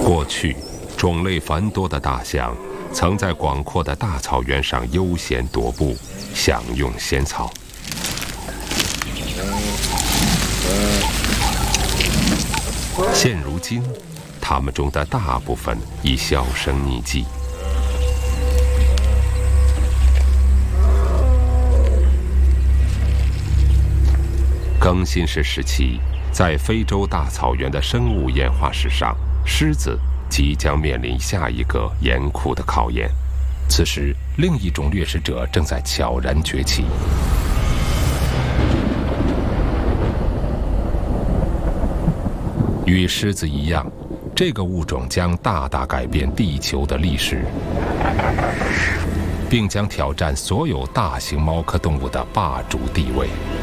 过去，种类繁多的大象曾在广阔的大草原上悠闲踱步，享用仙草。现如今，它们中的大部分已销声匿迹。更新世时期，在非洲大草原的生物演化史上，狮子即将面临下一个严酷的考验。此时，另一种掠食者正在悄然崛起。与狮子一样，这个物种将大大改变地球的历史，并将挑战所有大型猫科动物的霸主地位。